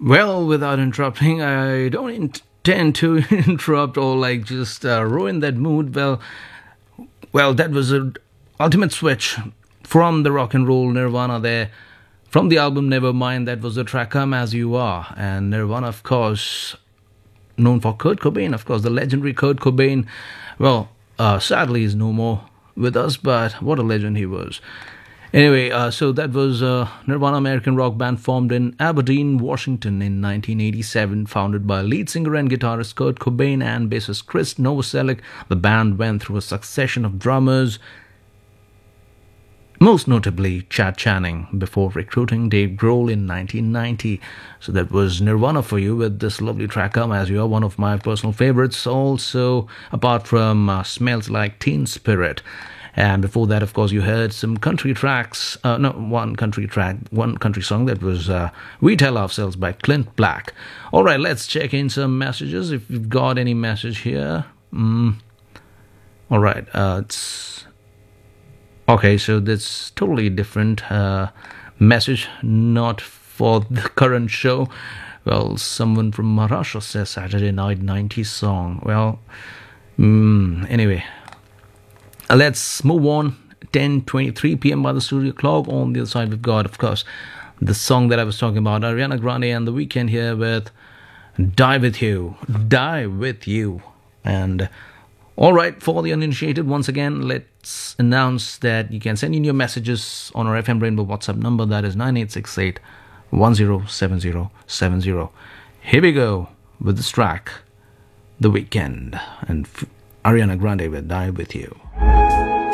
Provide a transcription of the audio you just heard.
Well, without interrupting, I don't intend to interrupt or like just ruin that mood. Well, that was a ultimate switch from the rock and roll Nirvana there. From the album Nevermind, that was the track Come As You Are. And Nirvana, of course, known for Kurt Cobain, of course, the legendary Kurt Cobain. Well, sadly, he's no more with us, but what a legend he was. Anyway, so that was Nirvana, American rock band formed in Aberdeen, Washington in 1987, founded by lead singer and guitarist Kurt Cobain and bassist Chris Novoselic. The band went through a succession of drummers, most notably Chad Channing, before recruiting Dave Grohl in 1990. So that was Nirvana for you with this lovely track, Come As You Are, one of my personal favorites. Also, apart from Smells Like Teen Spirit. And before that, of course, you heard some country tracks. One country song that was We Tell Ourselves by Clint Black. All right, let's check in some messages if you've got any message here. All right, it's okay, so that's totally different message, not for the current show. Well, someone from Maharashtra says Saturday Night 90s song. Well, anyway, let's move on. 10:23 p.m. by the studio clock. On the other side, we've got, of course, the song that I was talking about, Ariana Grande and The Weeknd here with Die With You. Die With You. And all right, for the uninitiated, once again, let's announce that you can send in your messages on our FM Rainbow WhatsApp number. That is 9868 107070. Here we go with this track, The Weeknd and Ariana Grande with Die With You.